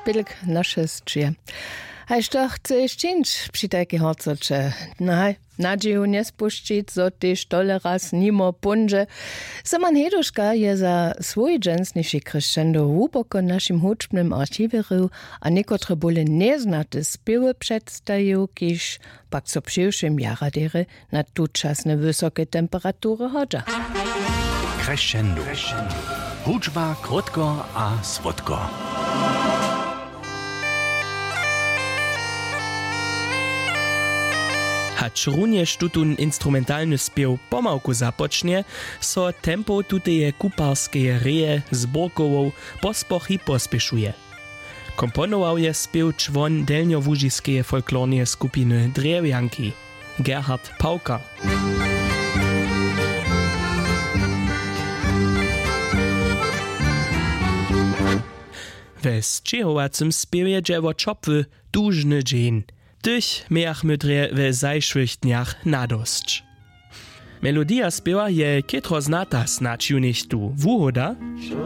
Pilk nasze scie. Haj to chce szczęść przy takiej harcocze. Nadzieju nie spuścić, zo też tole raz nimo punże. Saman Heduszka je za swój dżensniejszy crescendo huboko naszym huczbnym archiweru, a niekotre bole nieznate spiewy przedstawił, kiż pak co przyjszym jaradere na tuczasne wysokie temperatury chodza. Crescendo. Huczba krótko a słodko. Hacz również tutun instrumentalny spiew pomałku zapocznie, so tempo tuteje kuparskeje reje z Borkową pospoch i pospieszuje. Komponował je spiew człon delnio-łużiskeje folklornie skupiny Drewjanki, Gerhard Pauka. We zczechowacym spiewie dziewo czopwy dużny dzień. Tych miach mydre we zajszłych dniach nadosć. Melodia spiewa je kietro znata snać ju nicht tu. Wuhoda?